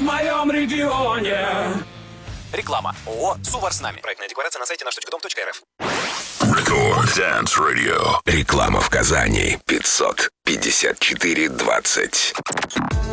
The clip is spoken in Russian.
моем регионе. Реклама. ООО «Сувар с нами». Проектная декларация на сайте наш.дом.рф. Record Dance Radio. Реклама в Казани. 554-20.